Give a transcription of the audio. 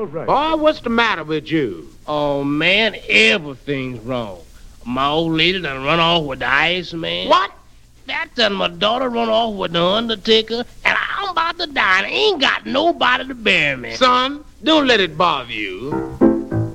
all right. Boy, what's the matter with you? Oh, man, everything's wrong. My old lady done run off with the Iceman. What? That done my daughter run off with the Undertaker, and I'm about to die, and I ain't got nobody to bury me. Son, don't let it bother you.